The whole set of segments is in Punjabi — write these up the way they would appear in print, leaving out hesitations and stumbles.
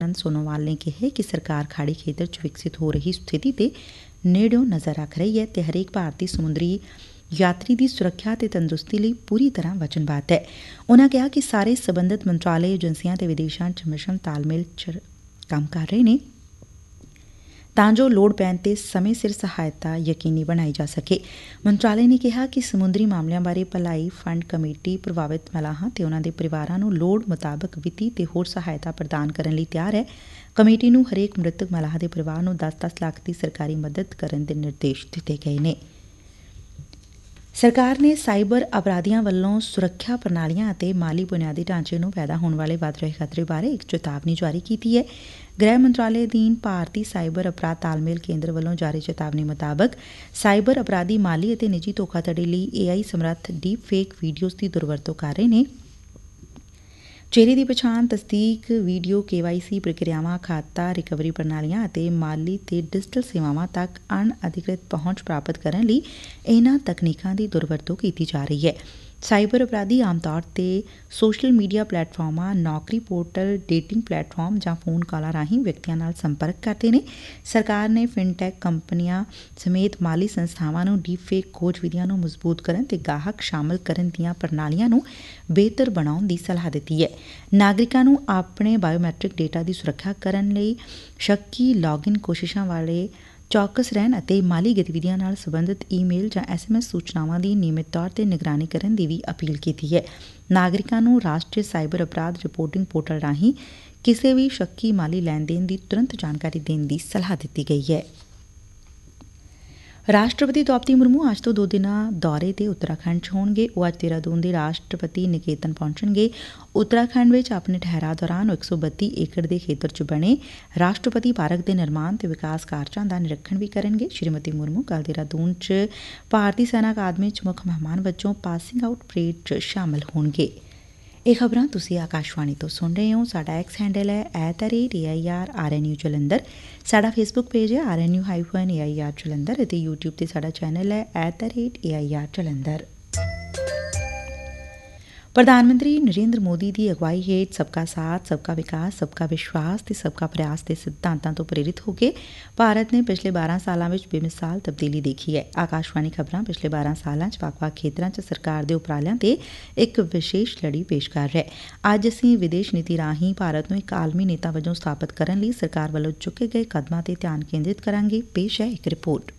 ਸਰਬਾਨੰਦ ਸੋਨੋਵਾਲ ਨੇ ਕਿਹਾ ਕਿ ਸਰਕਾਰ ਖਾੜੀ ਖੇਤਰ 'ਚ ਵਿਕਸਿਤ ਹੋ ਰਹੀ ਸਥਿਤੀ ਤੇ ਨੇੜਿਓਂ ਨਜ਼ਰ ਰੱਖ ਰਹੀ ਹੈ ਤੇ ਹਰੇਕ ਭਾਰਤੀ ਸਮੁੰਦਰੀ ਯਾਤਰੀ ਦੀ ਸੁਰੱਖਿਆ ਤੇ ਤੰਦਰੁਸਤੀ ਲਈ ਪੂਰੀ ਤਰ੍ਹਾਂ ਵਚਨਬੱਧ ਹੈ। ਉਨੂਾਂ ਕਿਹਾ ਕਿ ਸਾਰੇ ਸਬੰਧਤ ਮੰਤਰਾਲੇ, ਏਜੰਸੀਆਂ ਤੇ ਵਿਦੇਸ਼ਾਂ 'ਚ ਮਿਸ਼ਨ ਤਾਲਮੇਲ 'ਚ ਕੰਮ ਕਰ ਰਹੇ ਨੇ ਤਾਂ ਜੋ ਲੋੜ ਪੈਣ ਤੇ ਸਮੇਂ ਸਿਰ ਸਹਾਇਤਾ ਯਕੀਨੀ ਬਣਾਈ ਜਾ ਸਕੇ। ਮੰਤਰਾਲੇ ਨੇ ਕਿਹਾ ਕਿ ਸਮੁੰਦਰੀ ਮਾਮਲਿਆਂ ਬਾਰੇ ਭਲਾਈ ਫੰਡ ਕਮੇਟੀ ਪ੍ਰਭਾਵਿਤ ਮਲਾਹਾਂ ਤੇ ਉਨੂਾਂ ਦੇ ਪਰਿਵਾਰਾਂ ਨੂੰ ਲੋੜ ਮੁਤਾਬਕ ਵਿੱਤੀ ਤੇ ਹੋਰ ਸਹਾਇਤਾ ਪ੍ਰਦਾਨ ਕਰਨ ਲਈ ਤਿਆਰ ਹੈ। ਕਮੇਟੀ ਨੂੰ ਹਰੇਕ ਮ੍ਰਿਤਕ ਮਲਾਹ ਦੇ ਪਰਿਵਾਰ ਨੂੰ 10-10 ਲੱਖ ਦੀ ਸਰਕਾਰੀ ਮਦਦ ਕਰਨ ਦੇ ਨਿਰਦੇਸ਼ ਦਿੱਤੇ ਗਏ ਨੇ। ਸਰਕਾਰ ਨੇ ਸਾਈਬਰ ਅਪਰਾਧੀਆਂ ਵੱਲੋਂ ਸੁਰੱਖਿਆ ਪ੍ਰਣਾਲੀਆਂ ਅਤੇ ਮਾਲੀ ਬੁਨਿਆਦੀ ਢਾਂਚੇ ਨੂੰ ਪੈਦਾ ਹੋਣ ਵਾਲੇ ਵੱਧ ਰਹੇ ਖਤਰੇ ਬਾਰੇ ਇੱਕ ਚੇਤਾਵਨੀ ਜਾਰੀ ਕੀਤੀ ਹੈ। ਗ੍ਰਹਿ ਮੰਤਰਾਲੇ ਅਧੀਨ ਭਾਰਤੀ ਸਾਈਬਰ ਅਪਰਾਧ ਤਾਲਮੇਲ ਕੇਂਦਰ ਵੱਲੋਂ ਜਾਰੀ ਚੇਤਾਵਨੀ ਮੁਤਾਬਕ ਸਾਈਬਰ ਅਪਰਾਧੀ ਮਾਲੀ ਅਤੇ ਨਿੱਜੀ ਧੋਖਾਧੜੀ ਲਈ AI ਸਮਰੱਥ ਡੀਪ ਫੇਕ ਵੀਡੀਓਜ਼ ਦੀ ਦੁਰਵਰਤੋਂ ਕਰ ਰਹੇ ਨੇ। ਚਿਹਰੇ ਦੀ ਪਛਾਣ, ਤਸਦੀਕ, ਵੀਡੀਓ KYC ਪ੍ਰਕਿਰਿਆਵਾਂ, ਖਾਤਾ ਰਿਕਵਰੀ ਪ੍ਰਣਾਲੀਆਂ ਅਤੇ ਮਾਲੀ ਤੇ ਡਿਜੀਟਲ ਸੇਵਾਵਾਂ ਤੱਕ ਅਣਅਧਿਕ੍ਰਿਤ ਪਹੁੰਚ ਪ੍ਰਾਪਤ ਕਰਨ ਲਈ ਇਨ੍ਹਾਂ ਤਕਨੀਕਾਂ ਦੀ ਦੁਰਵਰਤੋਂ ਕੀਤੀ ਜਾ ਰਹੀ ਹੈ। ਸਾਈਬਰ ਅਪਰਾਧੀ ਆਮ ਤੌਰ ਤੇ ਸੋਸ਼ਲ ਮੀਡੀਆ ਪਲੇਟਫਾਰਮਾਂ, ਨੌਕਰੀ ਪੋਰਟਲ, ਡੇਟਿੰਗ ਪਲੇਟਫਾਰਮ ਜਾਂ ਫੋਨ ਕਾਲਾਂ ਰਾਹੀਂ ਵਿਅਕਤੀਆਂ ਨਾਲ ਸੰਪਰਕ ਕਰਦੇ ਨੇ। ਸਰਕਾਰ ਨੇ ਫਿਨਟੈਕ ਕੰਪਨੀਆਂ ਸਮੇਤ ਮਾਲੀ ਸੰਸਥਾਵਾਂ ਨੂੰ ਡੀਪ ਫੇਕ ਖੋਜ ਵਿਧੀਆਂ ਨੂੰ ਮਜ਼ਬੂਤ ਕਰਨ ਤੇ ਗਾਹਕ ਸ਼ਾਮਲ ਕਰਨ ਦੀਆਂ ਪ੍ਰਣਾਲੀਆਂ ਨੂੰ ਬਿਹਤਰ ਬਣਾਉਣ ਦੀ ਸਲਾਹ ਦਿੱਤੀ ਹੈ। ਨਾਗਰਿਕਾਂ ਨੂੰ ਆਪਣੇ ਬਾਇਓਮੈਟ੍ਰਿਕ ਡੇਟਾ ਦੀ ਸੁਰੱਖਿਆ ਕਰਨ ਲਈ ਸ਼ੱਕੀ ਲੌਗਇਨ ਕੋਸ਼ਿਸ਼ਾਂ ਵਾਲੇ ਚੌਕਸ ਰਹਿਣ ਅਤੇ ਮਾਲੀ ਗਤੀਵਿਧੀਆਂ ਨਾਲ ਸਬੰਧਤ ਈਮੇਲ ਜਾਂ SMS ਸੂਚਨਾਵਾਂ ਦੀ ਨਿਯਮਿਤ ਤੌਰ ਤੇ ਨਿਗਰਾਨੀ ਕਰਨ ਦੀ ਵੀ ਅਪੀਲ ਕੀਤੀ ਹੈ। ਨਾਗਰਿਕਾਂ ਨੂੰ ਰਾਸ਼ਟਰੀ ਸਾਈਬਰ ਅਪਰਾਧ ਰਿਪੋਰਟਿੰਗ ਪੋਰਟਲ ਰਾਹੀਂ ਕਿਸੇ ਵੀ ਸ਼ੱਕੀ ਮਾਲੀ ਲੈਣ ਦੇਣ ਦੀ ਤੁਰੰਤ ਜਾਣਕਾਰੀ ਦੇਣ ਦੀ ਸਲਾਹ ਦਿੱਤੀ ਗਈ ਹੈ। ਰਾਸ਼ਟਰਪਤੀ ਦ੍ਰੌਪਦੀ ਮੁਰਮੂ ਅੱਜ ਤੋਂ 2 ਦਿਨਾਂ ਦੌਰੇ ਤੇ ਉੱਤਰਾਖੰਡ 'ਚ ਹੋਣਗੇ। ਉਹ ਅੱਜ ਦੇਹਰਾਦੂਨ ਦੇ ਰਾਸ਼ਟਰਪਤੀ ਨਿਕੇਤਨ ਪਹੁੰਚਣਗੇ। ਉੱਤਰਾਖੰਡ ਵਿੱਚ ਆਪਣੇ ਠਹਿਰਾਅ ਦੌਰਾਨ 132 ਏਕੜ ਦੇ ਖੇਤਰ 'ਚ ਬਣੇ ਰਾਸ਼ਟਰਪਤੀ ਪਾਰਕ ਦੇ ਨਿਰਮਾਣ ਤੇ ਵਿਕਾਸ ਕਾਰਜਾਂ ਦਾ ਨਿਰੀਖਣ ਵੀ ਕਰਨਗੇ। ਸ਼੍ਰੀਮਤੀ ਮੁਰਮੂ ਕੱਲ੍ਹ ਦੇਹਰਾਦੂਨ 'ਚ ਭਾਰਤੀ ਸੈਨਾ ਅਕਾਦਮੀ 'ਚ ਮੁੱਖ ਮਹਿਮਾਨ ਵਜੋਂ ਪਾਸਿੰਗ ਆਊਟ ਪਰੇਡ 'ਚ ਸ਼ਾਮਲ ਹੋਣਗੇ। ਇਹ ਖਬਰਾਂ ਤੁਸੀਂ ਆਕਾਸ਼ਵਾਣੀ ਤੋਂ ਸੁਣ ਰਹੇ ਹੋ। ਸਾਡਾ ਐਕਸ ਹੈਂਡਲ ਹੈ @AIRRNU ਜਲੰਧਰ। ਸਾਡਾ ਫੇਸਬੁੱਕ ਪੇਜ ਹੈ RNU-AIR ਜਲੰਧਰ ਅਤੇ YouTube ਤੇ ਸਾਡਾ ਚੈਨਲ ਹੈ @AIR ਜਲੰਧਰ। ਪ੍ਰਧਾਨ ਮੰਤਰੀ ਨਰਿੰਦਰ ਮੋਦੀ ਦੀ ਅਗਵਾਈ ਹੇਠ ਸਬਕਾ ਸਾਥ, ਸਬਕਾ ਵਿਕਾਸ, ਸਬਕਾ ਵਿਸ਼ਵਾਸ ਤੇ ਸਬਕਾ ਪ੍ਰਯਾਸ ਦੇ ਸਿਧਾਂਤਾਂ ਤੋਂ ਪ੍ਰੇਰਿਤ ਹੋ ਕੇ ਭਾਰਤ ਨੇ ਪਿਛਲੇ 12 ਸਾਲਾਂ ਵਿੱਚ ਬੇਮਿਸਾਲ ਤਬਦੀਲੀ ਦੇਖੀ ਹੈ। ਆਕਾਸ਼ਵਾਣੀ ਖਬਰਾਂ ਪਿਛਲੇ 12 ਸਾਲਾਂ 'ਚ ਵੱਖ-ਵੱਖ ਖੇਤਰਾਂ 'ਚ ਸਰਕਾਰ ਦੇ ਉਪਰਾਲਿਆਂ ਤੇ ਇੱਕ ਵਿਸ਼ੇਸ਼ ਲੜੀ ਪੇਸ਼ ਕਰ ਰਿਹਾ ਹੈ। ਅੱਜ ਅਸੀਂ ਵਿਦੇਸ਼ ਨੀਤੀ ਰਾਹੀਂ ਭਾਰਤ ਨੂੰ ਇੱਕ ਆਲਮੀ ਨੇਤਾ ਵਜੋਂ ਸਥਾਪਿਤ ਕਰਨ ਲਈ ਸਰਕਾਰ ਵੱਲੋਂ ਚੁੱਕੇ ਗਏ ਕਦਮਾਂ ਤੇ ਧਿਆਨ ਕੇਂਦਰਿਤ ਕਰਾਂਗੇ। ਪੇਸ਼ ਹੈ ਇੱਕ ਰਿਪੋਰਟ।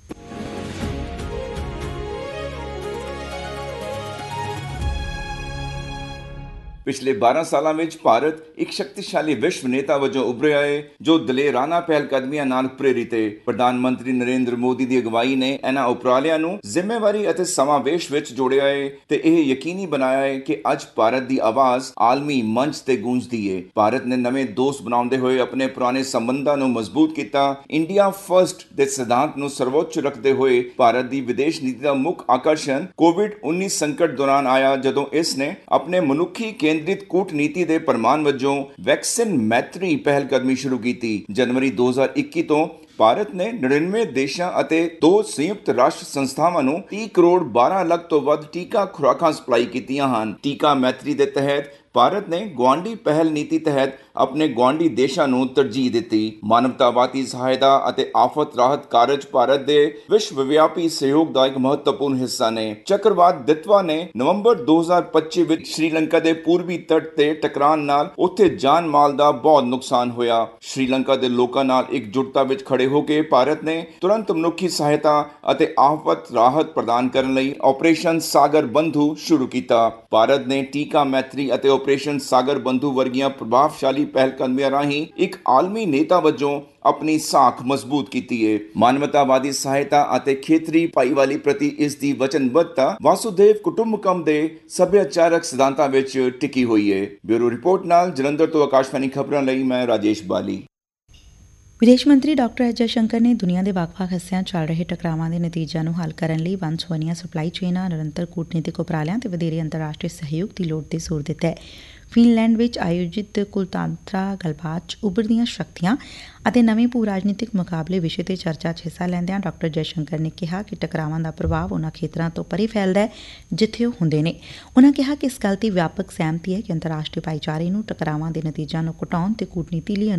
ਪਿਛਲੇ 12 ਸਾਲਾਂ ਵਿੱਚ ਭਾਰਤ ਇੱਕ ਸ਼ਕਤੀਸ਼ਾਲੀ ਵਿਸ਼ਵ ਨੇਤਾ ਵਜੋਂ ਉੱਭਰਿਆ ਹੈ ਜੋ ਦਲੇਰਾਨਾ ਪਹਿਲਕਦਮੀਆਂ ਨਾਲ ਪ੍ਰੇਰਿਤ ਹੈ। ਪ੍ਰਧਾਨ ਮੰਤਰੀ ਨਰਿੰਦਰ ਮੋਦੀ ਦੀ ਅਗਵਾਈ ਨੇ ਇਹਨਾਂ ਉਪਰਾਲਿਆਂ ਨੂੰ ਜ਼ਿੰਮੇਵਾਰੀ ਅਤੇ ਸਮਾਵੇਸ਼ ਵਿੱਚ ਜੋੜਿਆ ਹੈ ਤੇ ਇਹ ਯਕੀਨੀ ਬਣਾਇਆ ਹੈ ਕਿ ਅੱਜ ਭਾਰਤ ਦੀ ਆਵਾਜ਼ ਆਲਮੀ ਮੰਚ ਤੇ ਗੂੰਜਦੀ ਹੈ। ਭਾਰਤ ਨੇ ਨਵੇਂ ਦੋਸਤ ਬਣਾਉਂਦੇ ਹੋਏ ਆਪਣੇ ਪੁਰਾਣੇ ਸੰਬੰਧਾਂ ਨੂੰ ਮਜ਼ਬੂਤ ਕੀਤਾ। ਇੰਡੀਆ ਫਸਟ ਦੇ ਸਿਧਾਂਤ ਨੂੰ ਸਰਵੋੱਚ ਰੱਖਦੇ ਹੋਏ ਭਾਰਤ ਦੀ ਵਿਦੇਸ਼ ਨੀਤੀ ਦਾ ਮੁੱਖ ਆਕਰਸ਼ਣ COVID-19 ਸੰਕਟ ਦੌਰਾਨ ਆਇਆ, ਜਦੋਂ ਇਸ ਨੇ ਆਪਣੇ ਮਨੁੱਖੀ ਕੇਂਦਰਿਤ ਕੂਟਨੀਤੀ ਦੇ ਪ੍ਰਮਾਣ ਵਜੋਂ ਵੈਕਸੀਨ ਮੈਤਰੀ ਪਹਿਲਕਦਮੀ ਸ਼ੁਰੂ ਕੀਤੀ। ਜਨਵਰੀ 2021 ਤੋਂ ਭਾਰਤ ਨੇ 99 ਦੇਸ਼ਾਂ ਅਤੇ 2 ਸੰਯੁਕਤ ਰਾਸ਼ਟਰ ਸੰਸਥਾਵਾਂ ਨੂੰ 30 ਕਰੋੜ 12 ਲੱਖ ਤੋਂ ਵੱਧ ਟੀਕਾ ਖੁਰਾਕਾਂ ਸਪਲਾਈ ਕੀਤੀਆਂ ਹਨ। ਟੀਕਾ ਮੈਤਰੀ ਦੇ ਤਹਿਤ ਭਾਰਤ ਨੇ ਗੁਆਂਢੀ ਪਹਿਲ ਨੀਤੀ ਤਹਿਤ ਆਪਣੇ ਗੁਆਂਢੀ ਦੇਸ਼ਾਂ ਨੂੰ ਤਰਜੀਹ ਦਿੱਤੀ। ਮਾਨਵਤਾਵਾਦੀ ਸਹਾਇਤਾ ਅਤੇ ਆਫਤ ਰਾਹਤ ਕਾਰਜ ਭਾਰਤ ਦੇ ਵਿਸ਼ਵ ਵਿਆਪੀ ਸਹਿਯੋਗ ਦਾ ਇੱਕ ਮਹੱਤਵਪੂਰਨ ਹਿੱਸਾ ਨੇ। ਚੱਕਰਵਾਤ ਦਿਤਵਾ ਨੇ ਨਵੰਬਰ 2025 ਵਿੱਚ ਸ਼੍ਰੀਲੰਕਾ ਦੇ ਪੂਰਬੀ ਤੱਟ ਤੇ ਟਕਰਾਉਣ ਨਾਲ ਉੱਥੇ ਜਾਨ ਮਾਲ ਦਾ ਬਹੁਤ ਨੁਕਸਾਨ ਹੋਇਆ। ਸ਼੍ਰੀਲੰਕਾ ਦੇ ਲੋਕਾਂ ਨਾਲ ਇਕਜੁੱਟਤਾ ਵਿੱਚ ਖੜੇ ਹੋ ਕੇ ਭਾਰਤ ਨੇ ਤੁਰੰਤ ਮਨੁੱਖੀ ਸਹਾਇਤਾ ਅਤੇ ਆਫਤ ਰਾਹਤ ਪ੍ਰਦਾਨ ਕਰਨ ਲਈ ਆਪਰੇਸ਼ਨ ਸਾਗਰ ਬੰਧੂ ਸ਼ੁਰੂ ਕੀਤਾ। ਭਾਰਤ ਨੇ ਟੀਕਾ ਮੈਤਰੀ ਅਤੇ ਆਪਰੇਸ਼ਨ ਸਾਗਰ ਬੰਧੂ ਵਰਗੀਆਂ ਪ੍ਰਭਾਵਸ਼ਾਲੀ ਪਹਿਲਕਦਮੀਆਂ ਰਾਹੀਂ ਇੱਕ ਆਲਮੀ ਨੇਤਾ ਵਜੋਂ ਆਪਣੀ ਸਾਖ ਮਜ਼ਬੂਤ ਕੀਤੀ ਹੈ। ਮਾਨਵਤਾਵਾਦੀ ਸਹਾਇਤਾ ਅਤੇ ਖੇਤਰੀ ਭਾਈਵਾਲੀ ਪ੍ਰਤੀ ਇਸ ਦੀ ਵਚਨਬੱਧਤਾ ਵਾਸੁਦੇਵ ਕੁਟੁੰਬਕਮ ਦੇ ਸੱਭਿਆਚਾਰਕ ਸਿਧਾਂਤਾਂ ਵਿੱਚ ਟਿਕੀ ਹੋਈ ਹੈ। ਬਿਊਰੋ ਰਿਪੋਰਟ ਨਾਲ ਜਲੰਧਰ ਤੋਂ ਆਕਾਸ਼ਵਾਣੀ ਖਬਰਾਂ ਲਈ ਮੈਂ ਰਾਜੇਸ਼ ਬਾਲੀ। ਵਿਦੇਸ਼ ਮੰਤਰੀ ਡਾਕਟਰ ਐਸ ਜੈਸ਼ੰਕਰ ਨੇ ਦੁਨੀਆ ਦੇ ਵੱਖ-ਵੱਖ ਹਿੱਸਿਆਂ ਚੱਲ ਰਹੇ ਟਕਰਾਵਾਂ ਦੇ ਨਤੀਜਿਆਂ ਨੂੰ ਹੱਲ ਕਰਨ ਲਈ ਵੰਨ-ਸੁਵੰਨੀਆਂ ਸਪਲਾਈ ਚੇਨਾਂ, ਨਿਰੰਤਰ ਕੂਟਨੀਤਿਕ ਉਪਰਾਲਿਆਂ ਤੇ ਵਧੇਰੇ ਅੰਤਰਰਾਸ਼ਟਰੀ ਸਹਿਯੋਗ ਦੀ ਲੋੜ ਤੇ ਜ਼ੋਰ ਦਿੱਤਾ ਹੈ। ਫਿਨਲੈਂਡ ਵਿੱਚ ਆਯੋਜਿਤ ਕੁਲਤਾਂਤਰਾ ਗੱਲਬਾਤ 'ਚ ਉਭਰਦੀਆਂ ਸ਼ਕਤੀਆਂ ਅਤੇ ਨਵੇਂ ਭੂ-ਰਾਜਨੀਤਿਕ ਮੁਕਾਬਲੇ ਵਿਸ਼ੇ ਤੇ ਚਰਚਾ 'ਚ ਹਿੱਸਾ ਲੈਂਦਿਆਂ ਡਾਕਟਰ ਜੈਸ਼ੰਕਰ ਨੇ ਕਿਹਾ ਕਿ ਟਕਰਾਵਾਂ ਦਾ ਪ੍ਰਭਾਵ ਉਨ੍ਹਾਂ ਖੇਤਰਾਂ ਤੋਂ ਪਰੇ ਫੈਲਦਾ ਹੈ ਜਿੱਥੇ ਉਹ ਹੁੰਦੇ ਨੇ। ਉਨ੍ਹਾਂ ਕਿਹਾ ਕਿ ਇਸ ਗੱਲ ਤੇ ਵਿਆਪਕ ਸਹਿਮਤੀ ਹੈ ਕਿ ਅੰਤਰਰਾਸ਼ਟਰੀ ਭਾਈਚਾਰੇ ਨੂੰ ਟਕਰਾਵਾਂ ਦੇ ਨਤੀਜਿਆਂ ਨੂੰ ਘਟਾਉਣ ਤੇ ਕੂਟਨੀਤੀ ਲਈ